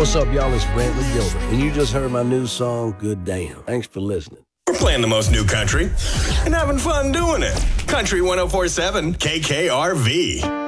What's up, y'all? It's Brantley Gilbert, and you just heard my new song, Good Damn. Thanks for listening. We're playing the most new country and having fun doing it. Country 104.7 KKRV.